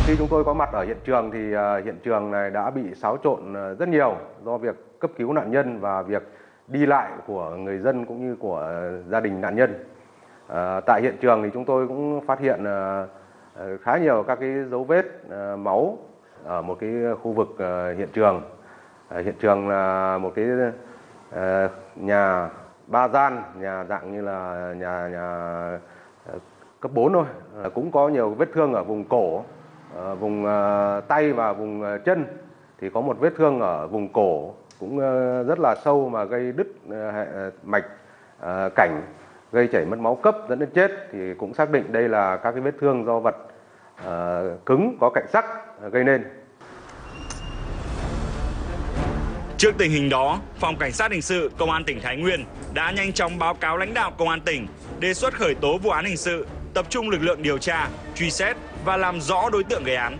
Khi chúng tôi có mặt ở hiện trường thì hiện trường này đã bị xáo trộn rất nhiều do việc cấp cứu nạn nhân và việc đi lại của người dân cũng như của gia đình nạn nhân. Tại hiện trường thì chúng tôi cũng phát hiện khá nhiều các cái dấu vết máu ở một cái khu vực hiện trường. Hiện trường là một cái nhà 3 gian, nhà dạng như là nhà cấp 4 thôi. Cũng có nhiều vết thương ở vùng cổ, vùng tay và vùng chân. Thì có một vết thương ở vùng cổ cũng rất là sâu mà gây đứt mạch cảnh, gây chảy mất máu cấp dẫn đến chết. Thì cũng xác định đây là các cái vết thương do vật cứng có cạnh sắc gây nên. Trước tình hình đó, Phòng Cảnh sát Hình sự Công an tỉnh Thái Nguyên đã nhanh chóng báo cáo lãnh đạo Công an tỉnh, đề xuất khởi tố vụ án hình sự, tập trung lực lượng điều tra, truy xét và làm rõ đối tượng gây án.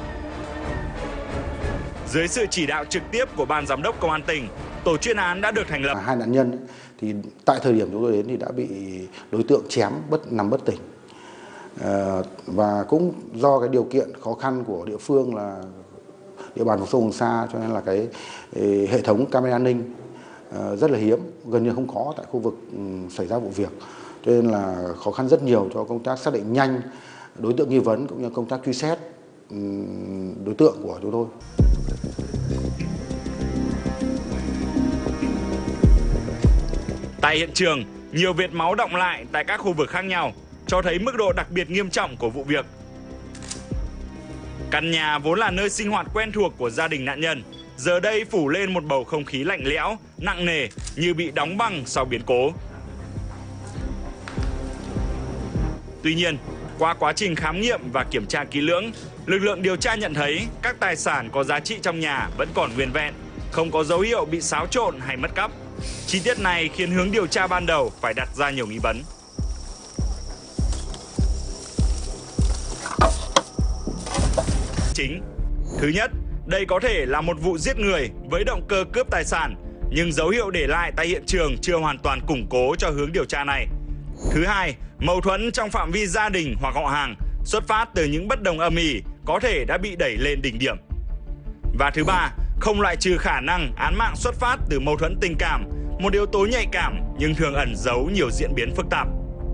Dưới sự chỉ đạo trực tiếp của Ban Giám đốc Công an tỉnh, tổ chuyên án đã được thành lập. Hai nạn nhân thì tại thời điểm chúng tôi đến thì đã bị đối tượng chém nằm bất tỉnh. Và cũng do cái điều kiện khó khăn của địa phương là địa bàn vùng sâu vùng xa, cho nên là cái hệ thống camera an ninh rất là hiếm, gần như không có tại khu vực xảy ra vụ việc. Cho nên là khó khăn rất nhiều cho công tác xác định nhanh đối tượng nghi vấn cũng như công tác truy xét đối tượng của chúng tôi. Tại hiện trường, nhiều vệt máu đọng lại tại các khu vực khác nhau, cho thấy mức độ đặc biệt nghiêm trọng của vụ việc. Căn nhà vốn là nơi sinh hoạt quen thuộc của gia đình nạn nhân, giờ đây phủ lên một bầu không khí lạnh lẽo, nặng nề như bị đóng băng sau biến cố. Tuy nhiên, qua quá trình khám nghiệm và kiểm tra kỹ lưỡng, lực lượng điều tra nhận thấy các tài sản có giá trị trong nhà vẫn còn nguyên vẹn, không có dấu hiệu bị xáo trộn hay mất cắp. Chi tiết này khiến hướng điều tra ban đầu phải đặt ra nhiều nghi vấn. Thứ nhất, đây có thể là một vụ giết người với động cơ cướp tài sản, nhưng dấu hiệu để lại tại hiện trường chưa hoàn toàn củng cố cho hướng điều tra này. Thứ hai, mâu thuẫn trong phạm vi gia đình hoặc họ hàng xuất phát từ những bất đồng âm ỉ có thể đã bị đẩy lên đỉnh điểm. Và thứ ba, không loại trừ khả năng án mạng xuất phát từ mâu thuẫn tình cảm, một yếu tố nhạy cảm nhưng thường ẩn giấu nhiều diễn biến phức tạp.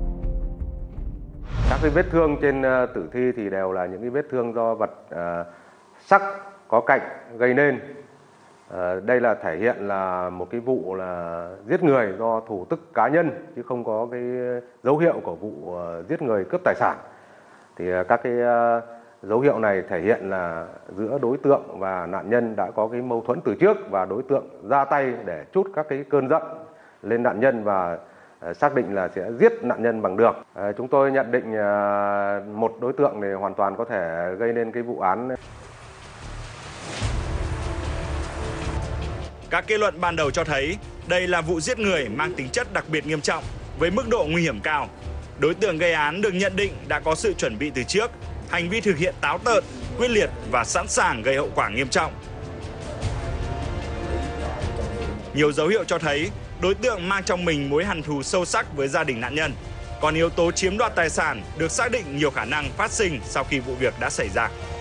Các cái vết thương trên tử thi thì đều là những cái vết thương do vật sắc có cạnh gây nên. Đây là thể hiện là một cái vụ là giết người do thủ tức cá nhân chứ không có cái dấu hiệu của vụ giết người cướp tài sản. Thì các cái dấu hiệu này thể hiện là giữa đối tượng và nạn nhân đã có cái mâu thuẫn từ trước và đối tượng ra tay để trút các cái cơn giận lên nạn nhân và xác định là sẽ giết nạn nhân bằng được. Chúng tôi nhận định một đối tượng này hoàn toàn có thể gây nên cái vụ án. Các kết luận ban đầu cho thấy đây là vụ giết người mang tính chất đặc biệt nghiêm trọng với mức độ nguy hiểm cao. Đối tượng gây án được nhận định đã có sự chuẩn bị từ trước, hành vi thực hiện táo tợn, quyết liệt và sẵn sàng gây hậu quả nghiêm trọng. Nhiều dấu hiệu cho thấy đối tượng mang trong mình mối hằn thù sâu sắc với gia đình nạn nhân. Còn yếu tố chiếm đoạt tài sản được xác định nhiều khả năng phát sinh sau khi vụ việc đã xảy ra.